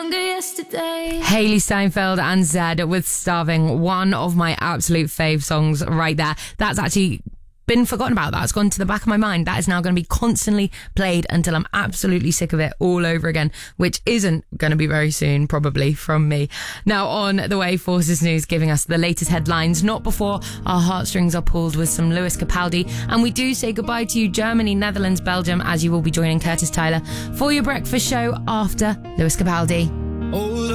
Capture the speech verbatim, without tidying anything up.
Hayley Steinfeld and Zed with Starving, one of my absolute fave songs right there. That's actually been forgotten about. That's gone to the back of my mind. That is now going to be constantly played until I'm absolutely sick of it all over again, which isn't going to be very soon, probably, from me. Now, on the way, Forces News giving us the latest headlines, not before our heartstrings are pulled with some Lewis Capaldi. And we do say goodbye to you, Germany, Netherlands, Belgium, as you will be joining Curtis Tyler for your breakfast show after Lewis Capaldi.